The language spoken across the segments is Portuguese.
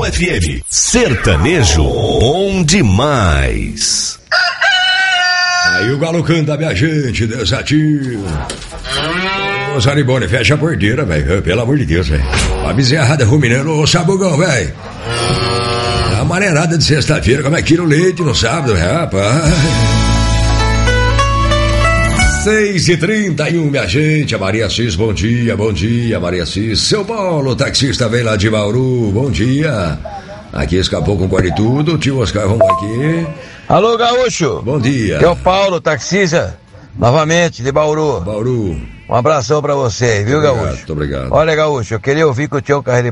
FM. Sertanejo bom demais. Aí o galo canta, minha gente, desativo. Ô, Zaribone, fecha a porteira, velho. Pelo amor de Deus, velho. A bezerrada ruminando, ô Sabugão, velho. A maneirada de sexta-feira, como é que tira o leite no sábado, rapaz. 6h31, minha gente. A Maria Cis, bom dia, Maria Cis. Seu Paulo, taxista, vem lá de Bauru, bom dia. Aqui escapou com quase tudo. O tio Oscar, vamos aqui. Alô, Gaúcho. Bom dia. É o Paulo, taxista, novamente, de Bauru. Um abração pra você, viu, obrigado, Gaúcho? Muito obrigado. Olha, Gaúcho, eu queria ouvir com o Tião Carreiro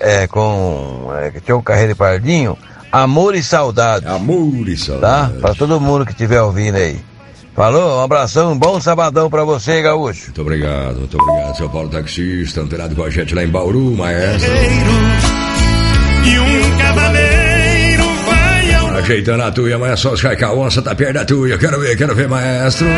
de Pardinho, Amor e Saudade. Amor e Saudade. Tá? Pra todo mundo que estiver ouvindo aí. Falou, um abração, um bom sabadão pra você, Gaúcho. Muito obrigado, seu Paulo taxista, antenado com a gente lá em Bauru, maestro. E um cavaleiro vai ao... Ajeitando a tuia, maestro Oscar, que a onça tá perto da tuia, quero ver, maestro.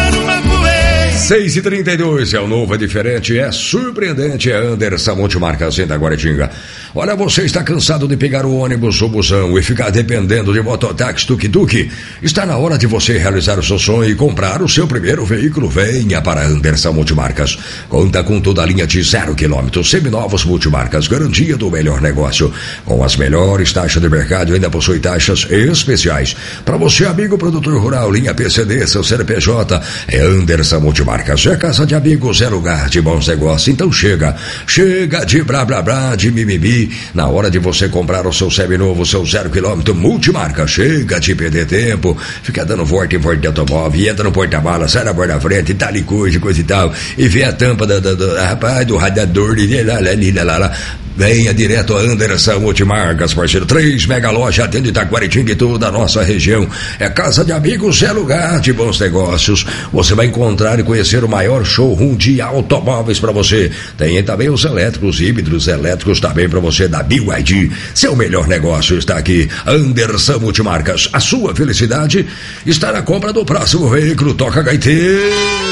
6h32, é o novo, é diferente, é surpreendente, é Anderson Multimarcas em Taguaritinga. Olha, você está cansado de pegar o ônibus ou busão e ficar dependendo de mototáxi tuk-tuk? Está na hora de você realizar o seu sonho e comprar o seu primeiro veículo. Venha para Anderson Multimarcas. Conta com toda a linha de 0 km, seminovos Multimarcas, garantia do melhor negócio. Com as melhores taxas de mercado, ainda possui taxas especiais. Para você, amigo produtor rural, linha PCD, seu CNPJ, é Anderson Multimarcas. É casa de amigos, é lugar de bons negócios. Então chega de blá blá blá, de mimimi. Na hora de você comprar o seu seminovo, seu 0 km Multimarca, chega de perder tempo, fica dando volta em volta de automóvel, e entra no porta-mala, sai na borda da frente, tá ali coisa e tal, e vê a tampa do radiador, e lá. Venha direto a Anderson Multimarcas, parceiro. 3 mega loja, atende Itaguaritinga e toda a nossa região. É casa de amigos, é lugar de bons negócios. Você vai encontrar e conhecer o maior showroom de automóveis para você. Tem também os elétricos, híbridos elétricos também para você da BYD. Seu melhor negócio está aqui. Anderson Multimarcas. A sua felicidade está na compra do próximo veículo. Toca gaiteiro.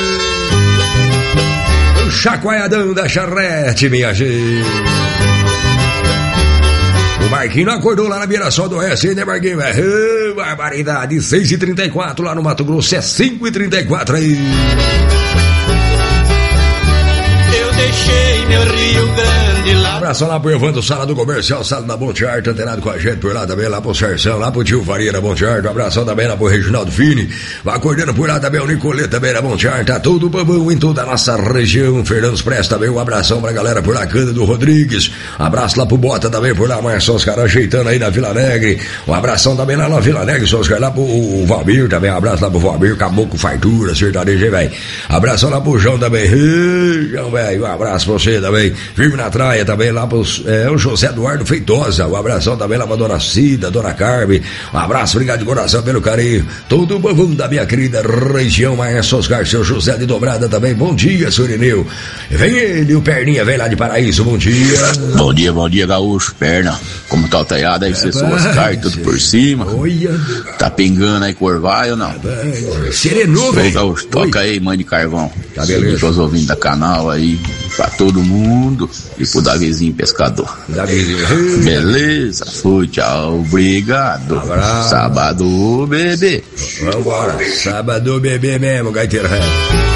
Chacoalhadão da charrete, minha gente. O Marquinho acordou lá na Mirassol do Oeste, né, Marquinho? Barbaridade, 6h34 lá no Mato Grosso, é 5h34 aí. Eu deixei meu Rio Grande lá. Abração lá pro Evandro, sala do comercial, sala da Monte Arto, antenado com a gente por lá também, lá pro Serção, lá pro tio Faria da Monte Arto. Abração também lá pro Reginaldo Fini. Vai acordando por lá também o Nicoleta também da Monte Arto. Tá todo bom em toda a nossa região. Fernando Presta também, um abração pra galera por lá, Cândido Rodrigues. Abraço lá pro Bota também por lá, mas só os caras ajeitando aí na Vila Alegre. Um abração também lá na Vila Alegre, só os caras lá pro Valmir também. Um abraço lá pro Valmir, Caboclo Fartura, sertanejo, velho. Abração lá pro João também. João, velho, um abraço pra você também. Firme na traia também lá pros o José Eduardo Feitosa. Um abração também lá pra Dona Cida, Dona Carme. Um abraço, obrigado de coração pelo carinho. Todo o povo da minha querida região, Maestro Oscar, seu José de Dobrada também. Bom dia, senhor Irineu. Vem ele, o Perninha, vem lá de Paraíso. Bom dia. Bom dia, Gaúcho. Perna, como tá o talhado aí, seu Oscar, tudo por cima. Olha. Tá pingando aí com orvalho ou não? Serenou, velho. Gaúcho, toca aí, mãe de carvão. Tá beleza. Pros ouvintes da canal aí, pra todo mundo e pro Davizinho Pescador. Davizinho. Beleza, fui, tchau, obrigado. Abraço. Sábado, bebê. Vambora, sábado, bebê mesmo, gaiteiro.